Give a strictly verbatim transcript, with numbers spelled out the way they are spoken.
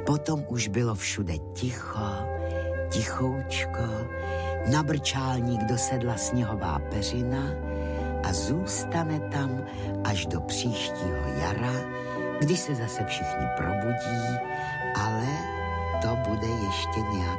Potom už bylo všude ticho, tichoučko, na brčálník dosedla sněhová peřina a zůstane tam až do příštího jara, kdy se zase všichni probudí, ale to bude ještě nějak